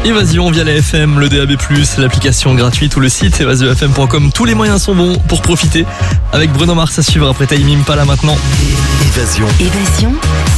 Évasion via la FM, le DAB+, l'application gratuite ou le site évasiofm.com. Tous les moyens sont bons pour profiter. Avec Bruno Mars à suivre après Time Impala maintenant. Évasion.